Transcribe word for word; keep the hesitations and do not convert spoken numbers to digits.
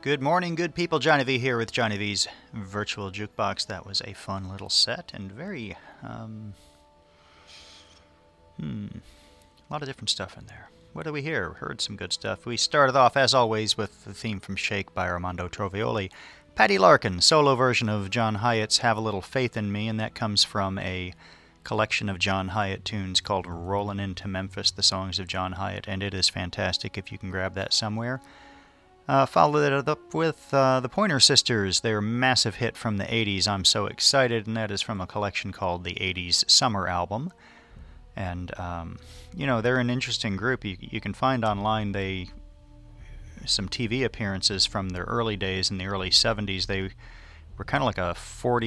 Good morning, good people. Johnny V here with Johnny V's Virtual Jukebox. That was a fun little set and very, um, hmm, a lot of different stuff in there. What do we hear? Heard some good stuff. We started off, as always, with the theme from Shake by Armando Trovioli. Patty Larkin, solo version of John Hyatt's Have a Little Faith in Me, and that comes from a collection of John Hyatt tunes called Rollin' into Memphis, the songs of John Hyatt, and it is fantastic if you can grab that somewhere. Uh, followed it up with uh, the Pointer Sisters, their massive hit from the eighties, I'm So Excited, and that is from a collection called the eighties Summer Album. And, um, you know, they're an interesting group. You, you can find online they some T V appearances from their early days in the early seventies. They were kind of like a forty